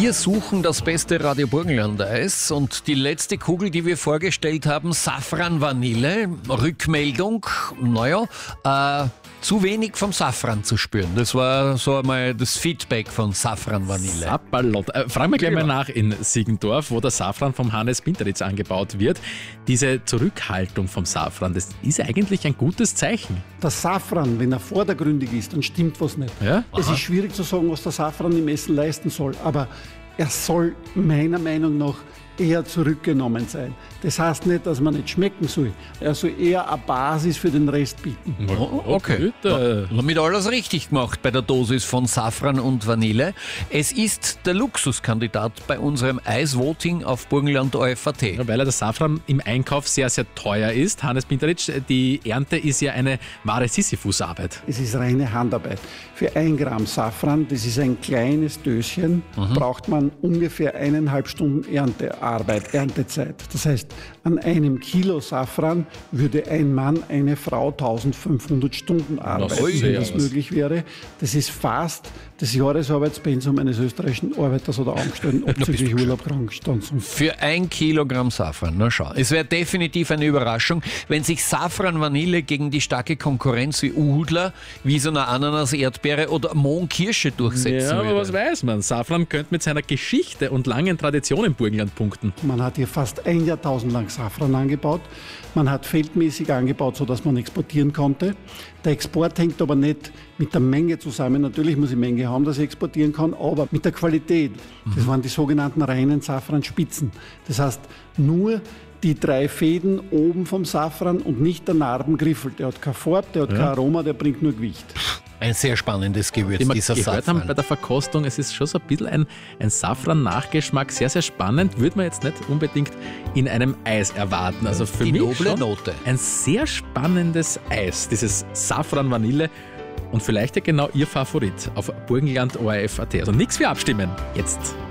Wir suchen das beste Radio Burgenland-Eis und die letzte Kugel, die wir vorgestellt haben, Safran Vanille. Rückmeldung, zu wenig vom Safran zu spüren. Das war so einmal das Feedback von Safran Vanille. Sapperlot. Fragen wir gleich mal nach in Siegendorf, wo der Safran vom Hannes Pinteritz angebaut wird. Diese Zurückhaltung vom Safran, das ist eigentlich ein gutes Zeichen. Der Safran, wenn er vordergründig ist, dann stimmt was nicht. Ja? Es ist schwierig zu sagen, was der Safran im Essen leisten soll, aber er soll meiner Meinung nach eher zurückgenommen sein. Das heißt nicht, dass man nicht schmecken soll. Er soll eher eine Basis für den Rest bieten. Okay. Damit alles richtig gemacht bei der Dosis von Safran und Vanille. Es ist der Luxuskandidat bei unserem Eisvoting auf Burgenland.at. Ja, weil der Safran im Einkauf sehr, sehr teuer ist. Hannes Pinteritz, die Ernte ist ja eine wahre Sisyphusarbeit. Es ist reine Handarbeit. Für 1 Gramm Safran, das ist ein kleines Döschen, braucht man ungefähr 1,5 Stunden Erntezeit. Das heißt, an einem Kilo Safran würde ein Mann, eine Frau 1500 Stunden arbeiten, wenn das möglich wäre. Das ist fast das Jahresarbeitspensum eines österreichischen Arbeiters oder Angestellten, abzüglich Urlaub, Krankenstand. Für 1 Kilogramm Safran, na schau. Es wäre definitiv eine Überraschung, wenn sich Safran Vanille gegen die starke Konkurrenz wie Udler, wie so eine Ananas, Erdbeere oder Mohnkirsche durchsetzen würde. Aber was weiß man? Safran könnte mit seiner Geschichte und langen Tradition im Burgenland punkten. Man hat hier fast 1 Jahrtausend lang Safran angebaut. Man hat feldmäßig angebaut, sodass man exportieren konnte. Der Export hängt aber nicht mit der Menge zusammen. Natürlich muss ich Menge haben, dass ich exportieren kann, aber mit der Qualität. Das waren die sogenannten reinen Safranspitzen. Das heißt, nur die 3 Fäden oben vom Safran und nicht der Narbengriffel. Der hat keine Farbe, der hat kein Aroma, der bringt nur Gewicht. Ein sehr spannendes Gewürz, dieser Safran. Safran. Haben bei der Verkostung, es ist schon so ein bisschen ein Safran-Nachgeschmack, sehr, sehr spannend, würde man jetzt nicht unbedingt in einem Eis erwarten. Also für mich schon Note. Ein sehr spannendes Eis, dieses Safran-Vanille und vielleicht ja genau Ihr Favorit auf Burgenland.at. Also nichts wie abstimmen, jetzt.